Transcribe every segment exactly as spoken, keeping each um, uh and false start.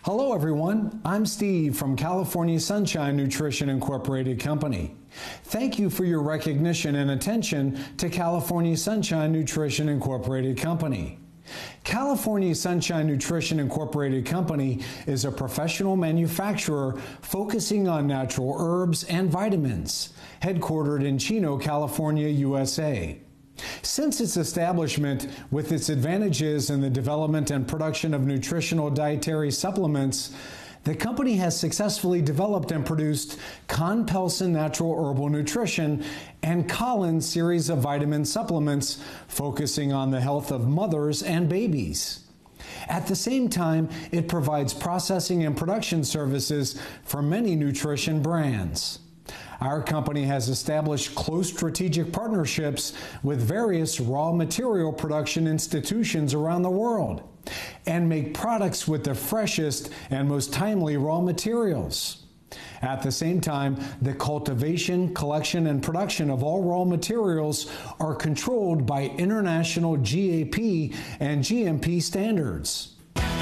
Hello everyone, I'm Steve from California Sunshine Nutrition Incorporated Company. Thank you for your recognition and attention to California Sunshine Nutrition Incorporated Company. California Sunshine Nutrition Incorporated Company is a professional manufacturer focusing on natural herbs and vitamins, headquartered in Chino, California, U S A. Since its establishment, with its advantages in the development and production of nutritional dietary supplements, the company has successfully developed and produced Con-Pelsin Natural Herbal Nutrition and Collins series of vitamin supplements focusing on the health of mothers and babies. At the same time, it provides processing and production services for many nutrition brands. Our company has established close strategic partnerships with various raw material production institutions around the world and make products with the freshest and most timely raw materials. At the same time, the cultivation, collection, and production of all raw materials are controlled by international G A P and G M P standards.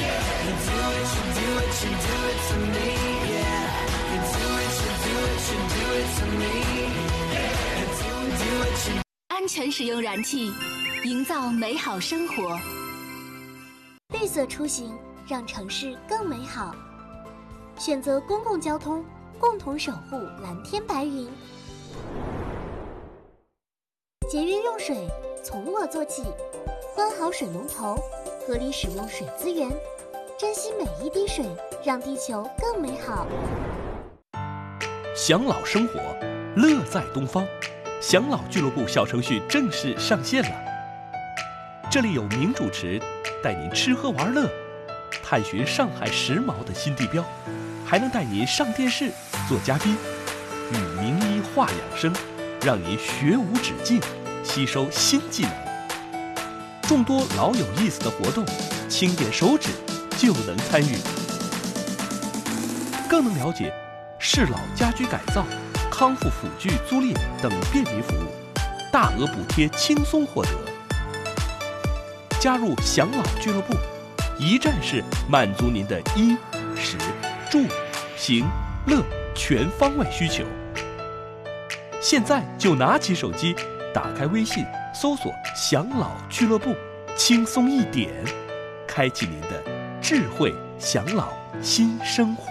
Yeah. 安全使用燃气，营造美好生活。 绿色出行，让城市更美好。选择公共交通，共同守护蓝天白云。节约用水，从我做起。关好水龙头，合理使用水资源，珍惜每一滴水，让地球更美好。 享老生活，乐在东方。享老俱乐部小程序正式上线了，这里有名主持带您吃喝玩乐，探寻上海时髦的新地标，还能带您上电视做嘉宾，与名医话养生，让您学无止境，吸收新技能。众多老有意思的活动，轻点手指就能参与，更能了解适老家居改造、康复辅具租赁等便民服务，大额补贴轻松获得。加入享老俱乐部，一站式满足您的衣、食、住、行、乐全方位需求。现在就拿起手机，打开微信，搜索“享老俱乐部”，轻松一点，开启您的智慧享老新生活。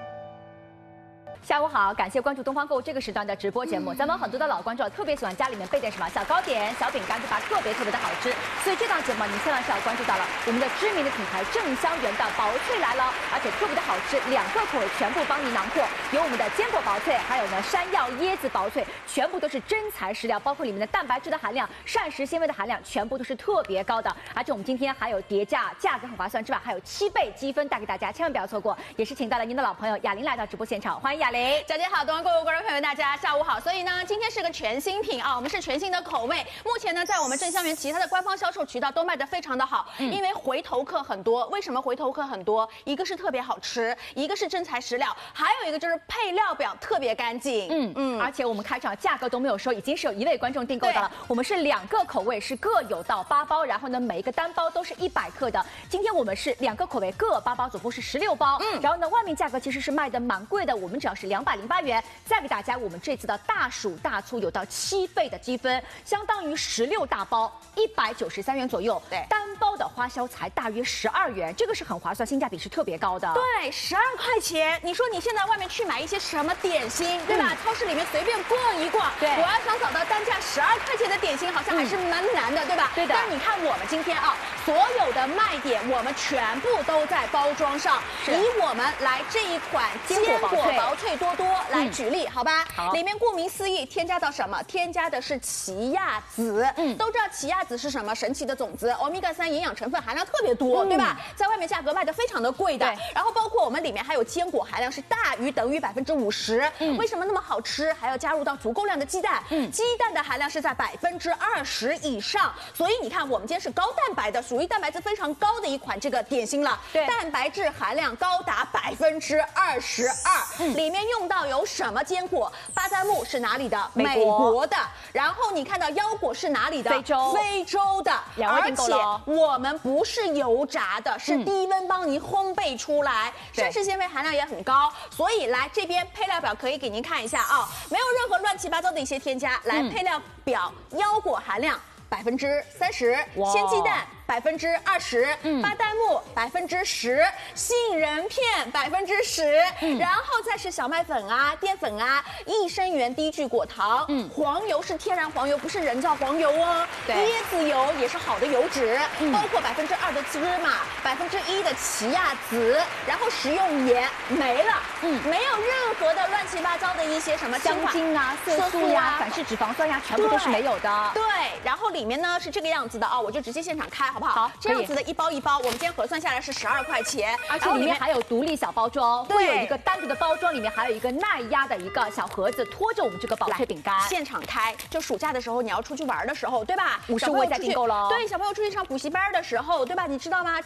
下午好，感谢关注东方购物这个时段的直播节目。咱们很多的老观众特别喜欢家里面备点什么小糕点、小饼干，对吧？特别特别的好吃。所以这档节目您千万是要关注到了我们的知名的品牌正香园的薄脆来了，而且特别的好吃，两个口味全部帮您囊括，有我们的坚果薄脆，还有呢山药椰子薄脆，全部都是真材实料，包括里面的蛋白质的含量、膳食纤维的含量，全部都是特别高的。而且我们今天还有叠价，价格很划算之外，还有七倍积分带给大家，千万不要错过。也是请到了您的老朋友雅玲来到直播现场，欢迎雅玲。 小姐好，东方购物观众朋友大家下午好。所以呢，今天是个全新品啊，我们是全新的口味。目前呢，在我们正香园其他的官方销售渠道都卖得非常的好，嗯、因为回头客很多。为什么回头客很多？一个是特别好吃，一个是真材实料，还有一个就是配料表特别干净。 嗯嗯，而且我们开场价格都没有说，已经是有一位观众订购的了。我们是两个口味，是各有到八包，然后呢，每一个单包都是一百克的。今天我们是两个口味各八包，总共是十六包。嗯，然后呢，外面价格其实是卖的蛮贵的，我们只要是两百零八元。再给大家，我们这次的大薯大粗有到七倍的积分，相当于十六大包，一百九十三元左右。对，单包的花销才大约十二元，这个是很划算，性价比是特别高的。 对，十二块钱，你说你现在外面去买一些什么点心，对吧？嗯、超市里面随便逛一逛，对，我要想找到单价十二块钱的点心，好像还是蛮难的，嗯、对吧？ 对的。 但你看我们今天啊，所有的卖点我们全部都在包装上，以我们来这一款坚果薄脆多多来举例。嗯好吧，好，里面顾名思义，添加到什么？添加的是奇亚籽。嗯，都知道奇亚籽是什么神奇的种子，欧米伽三营养成分含量特别多，嗯、对吧？在外面价格卖的非常的贵的。然后包括我们里面还有坚果含量是大于等于百分之五十。嗯，为什么那么好吃？还要加入到足够量的鸡蛋。嗯，鸡蛋的含量是在百分之二十以上。所以你看，我们今天是高蛋白的，属于蛋白质非常高的一款这个点心了。对，蛋白质含量高达百分之二十二，里面用用到有什么坚果？巴旦木是哪里的？ 美国美国的。然后你看到腰果是哪里的？ 非洲。 非洲的。而且我们不是油炸的，是低温帮您烘焙出来，膳食纤维含量也很高。所以来这边配料表可以给您看一下啊，没有任何乱七八糟的一些添加。来，配料表腰果含量百分之三十，鲜鸡蛋百分之二十，巴旦木百分之十，杏仁片百分之十，然后再是小麦粉啊、淀粉啊、益生元低聚果糖，嗯，黄油是天然黄油，不是人造黄油哦。椰子油也是好的油脂，包括百分之二的芝麻，百分之一的奇亚籽，然后食用盐没了，嗯，没有任何的乱七八糟的一些什么香精啊、色素呀、反式脂肪酸呀，全部都是没有的。 对，然后里面呢是这个样子的啊，我就直接现场开。好不好？ 好， 这样子的一包一包，我们今天核算下来是十二块钱， 而且里面还有独立小包装，会有一个单独的包装，里面还有一个耐压的一个小盒子，拖着我们这个宝脆饼干。 现场开，就暑假的时候你要出去玩的时候，对吧？ 五十五在订购喽。 对，小朋友出去上补习班的时候，对吧？你知道吗？